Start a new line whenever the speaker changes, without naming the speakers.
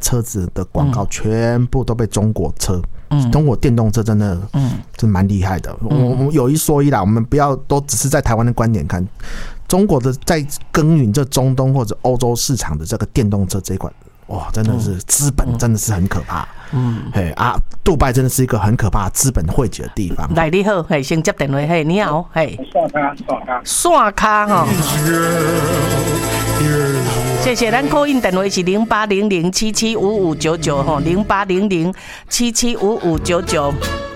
车子的广告全部都被中国车。中国电动车真的，真蛮厉害的。我们有一说一啦，我们不要都只是在台湾的观点看，中国的在耕耘这中东或者欧洲市场的这个电动车这一块，哇，真的是资本真的是很可怕。杜拜真的是一个很可怕的资本汇集的地方。
来，你好，先接电话，你好，线卡哈。谢谢，咱call in电话是0800775599吼，0800775599。